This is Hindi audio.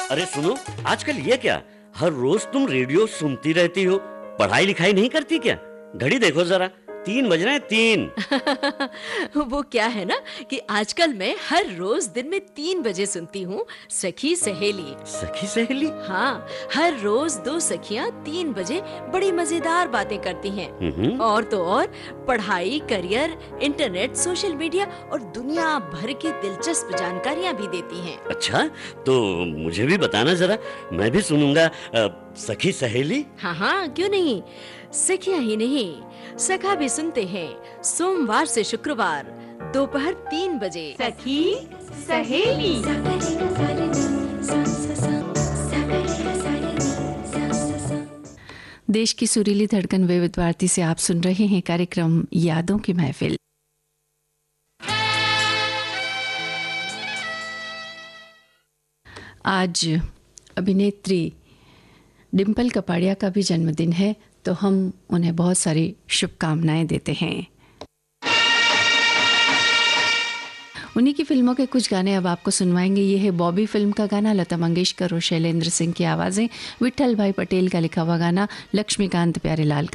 अरे सुनो, आजकल ये क्या, हर रोज तुम रेडियो सुनती रहती हो, पढ़ाई लिखाई नहीं करती क्या? घड़ी देखो जरा, 3 बज रहे हैं, 3। वो क्या है ना कि आजकल मैं हर रोज दिन में 3 बजे सुनती हूँ सखी सहेली। सखी सहेली? हाँ, हर रोज 2 सखियाँ 3 बजे बड़ी मजेदार बातें करती हैं। और तो और पढ़ाई, करियर, इंटरनेट, सोशल मीडिया और दुनिया भर की दिलचस्प जानकारियाँ भी देती हैं। अच्छा, तो मुझे भी बताना जरा, मैं भी सुनूंगा सखी सहेली। हाँ, क्यों नहीं। सखियाँ ही नहीं, सखा भी सुनते हैं सोमवार से शुक्रवार दोपहर 3 बजे। सखी सहेली। देश की सुरीली धड़कन विविध भारती से आप सुन रहे हैं कार्यक्रम यादों की महफिल। आज अभिनेत्री डिम्पल कपाड़िया का भी जन्मदिन है, तो हम उन्हें बहुत सारी शुभकामनाएं देते हैं। उन्हीं की फिल्मों के कुछ गाने अब आपको सुनवाएंगे। ये है बॉबी फिल्म का गाना, लता मंगेशकर और शैलेंद्र सिंह की आवाज़ें, विट्ठल भाई पटेल का लिखा हुआ गाना, लक्ष्मीकांत प्यारेलाल का